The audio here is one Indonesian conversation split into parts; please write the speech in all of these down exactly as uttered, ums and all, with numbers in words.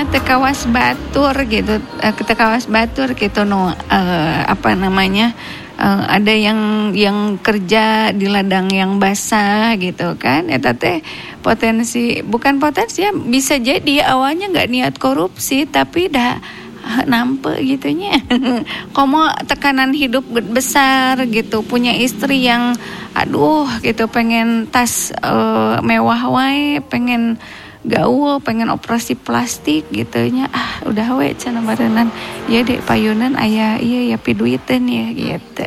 tekawas batur gitu, uh, tekawas batur gitu no, uh, apa namanya? Uh, ada yang yang kerja di ladang yang basah gitu kan, eta teh potensi, bukan potensi ya, bisa jadi awalnya nggak niat korupsi tapi dah nampe gitunya. Komo tekanan hidup besar gitu, punya istri yang aduh gitu, pengen tas uh, mewah wae, pengen gaul, pengen operasi plastik gitunya, ah udah we cenah barenan ya dek payunan aya iya ya piduiteun ya gitu.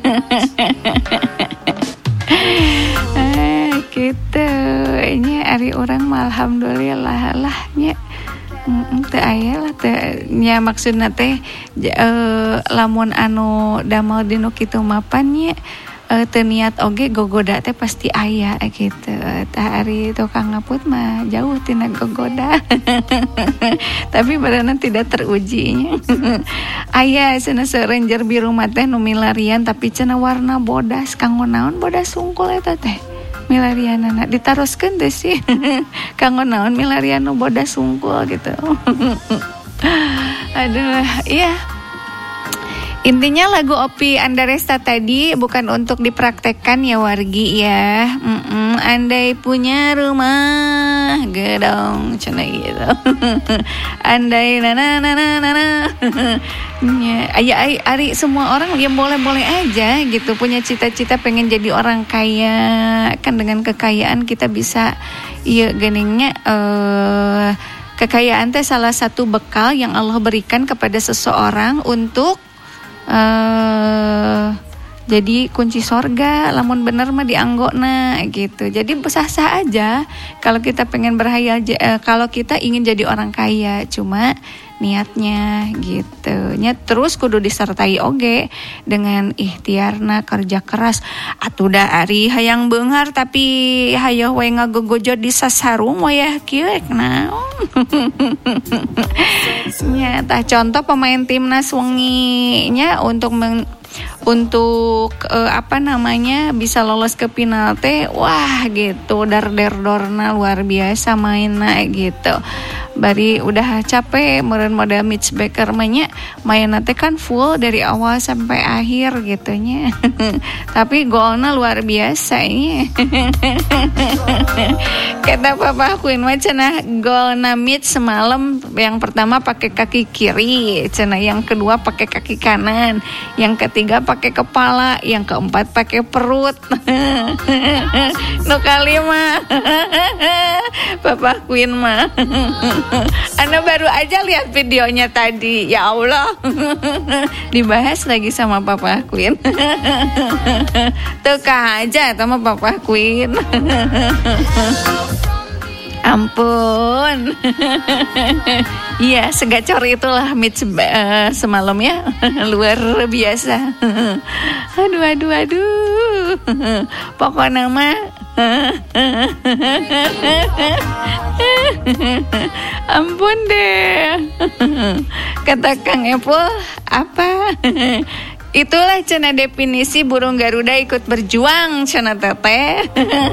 ah, gitu nya ari urang mah alhamdulillah lah nya. Heeh, teu aya lah teh nya, maksudna teh uh, lamun anu damel dinu kitu mapan nya Uh, teu niat oge gogoda teh pasti aya gitu. Tah ari tukang ngaput mah jauh tina gogoda. Tapi berenang tidak teruji nya. Aya cenah ranger biru mah teh nu milarian tapi cenah warna bodas, kanggo naon bodas sungkul eta teh. Milarianana ditaroskeun teh sih. Kanggo naon milarian nu bodas sungkul gitu. Aduh, iya. Intinya lagu Opi Andaresta tadi bukan untuk dipraktekkan ya wargi ya. Mm-mm, andai punya rumah gedong cenah gitu. Andai nana nana nana. Ya, ay, ari semua orang yang boleh-boleh aja gitu, punya cita-cita pengen jadi orang kaya. Kan dengan kekayaan kita bisa iya geningnya eh kekayaan teh salah satu bekal yang Allah berikan kepada seseorang untuk Uh, jadi kunci sorga, lamun bener mah dianggona gitu. Jadi sah-sah aja kalau kita pengen berhayal, uh, kalau kita ingin jadi orang kaya, cuma niatnya gitu nya terus kudu disertai oge dengan ikhtiarna kerja keras. Atuh da ari hayang beunghar tapi hayo we ngagogojod di sasarung wayah kieu naon. Nya tah contoh pemain timnas wengi nya untuk meng, untuk uh, apa namanya bisa lolos ke final teh, wah gitu dar-der-dorna luar biasa mainna gitu. Bari udah capek meureun model Mitch Baker mah nya mainna teh kan full dari awal sampai akhir gitu nya. Tapi golna luar biasa nya. Kata Papa Queen mah cenah golna Mitch semalam yang pertama pakai kaki kiri, cenah yang kedua pakai kaki kanan, yang ketiga pakai kepala, yang keempat pakai perut. Nu kalima Papa Queen mah. Ana baru aja lihat videonya tadi, ya Allah. Dibahas lagi sama Papa Queen. Teka aja sama Papa Queen. Ampun. Iya, segacor itulah Mitch uh, semalam ya. Luar biasa. Aduh aduh aduh. Pokoknya mah ampun deh. Kata Kang Epul apa? Itulah cenah definisi burung Garuda ikut berjuang cenah teteh.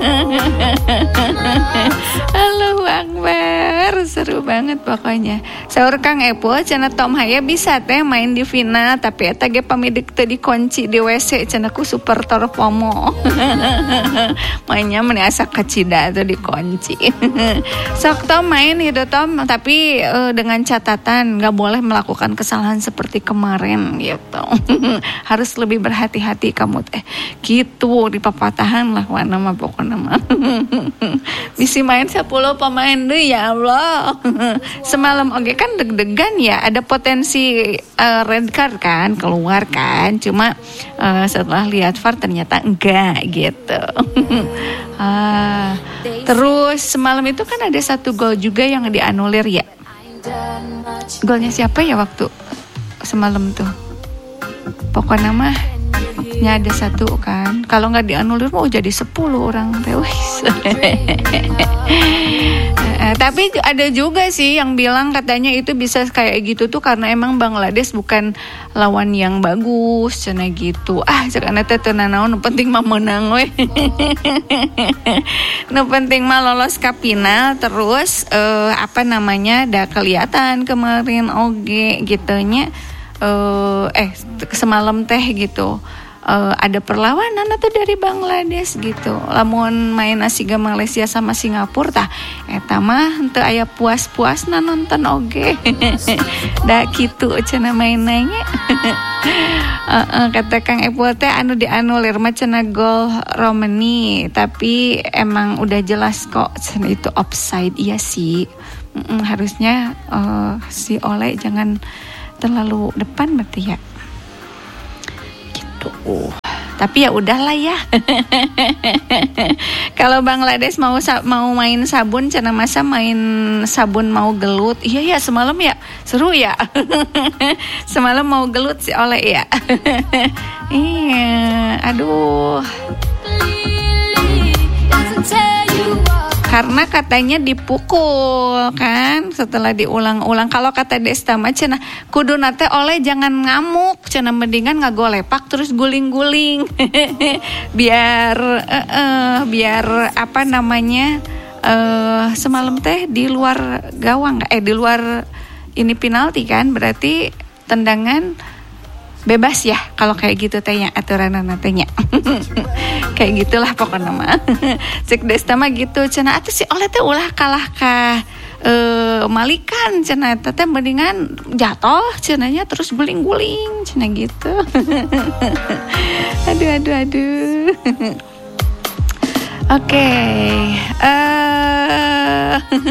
Allahu Akbar, seru banget pokoknya. Saur Kang Epul cenah Tom Haya bisa teh main di final tapi eta ge pamidik teu dikunci di W C cenah ku super torpomo. Mainnya meni asa kacida teu dikunci. Sok Tom main itu Tom tapi uh, dengan catatan enggak boleh melakukan kesalahan seperti kemarin gitu. Harus lebih berhati-hati kamu teh gitu di papatahan lah wana mah pokokna mah. Bisi main sepuluh pemain deui ya Allah. Semalam oge kan deg-degan ya, ada potensi uh, red card kan keluar kan, cuma uh, setelah lihat V A R ternyata enggak gitu. uh, terus semalam itu kan ada satu gol juga yang dianulir ya. Golnya siapa ya waktu semalam tuh? Pokoknya mah nya ada satu kan. Kalau nggak dianulir mau jadi sepuluh orang teh. Uh, tapi ada juga sih yang bilang katanya itu bisa kayak gitu tuh karena emang Bangladesh bukan lawan yang bagus, cenah gitu. Ah, cekana teh teu nanaon, nu penting mah meunang we. Nu penting mah lolos ka final terus uh, apa namanya? Da kelihatan kemarin oge gitu nya. Uh, eh semalam teh gitu. Uh, ada perlawanan atau dari Bangladesh gitu. Lamun main asiga Malaysia sama Singapura tah eta mah henteu aya puas-puasna nonton oge. Da kitu cenah mainnya. uh, uh, kata Kang Epul teh anu dianulir mah cenah gol Romani, tapi emang udah jelas kok cenah itu offside. Iya sih. Mm-mm, harusnya uh, si Ole jangan terlalu depan berarti ya. Uh, tapi ya udahlah ya. Kalau Bangladesh mau mau main sabun, cenah masa main sabun mau gelut. Iya ya semalam ya seru ya. Semalam mau gelut si Ole ya. Iya, aduh. Karena katanya dipukul kan setelah diulang-ulang. Kalau kata Desta mah cenah kudu nate Oleh jangan ngamuk, cenah mendingan ngagolepak terus guling-guling. biar uh, uh, biar apa namanya uh, semalam teh di luar gawang eh di luar ini penalti kan, berarti tendangan bebas ya kalau kayak gitu tanya aturan nantinya. Kayak gitulah pokoknya mah. Cek Desta mah gitu cenah atuh si Oleh teh ulah kalah ka e, Malikan cenah teh mendingan jatuh cenahnya terus guling-guling cenah gitu. Aduh aduh aduh. Oke. Okay. Eh uh...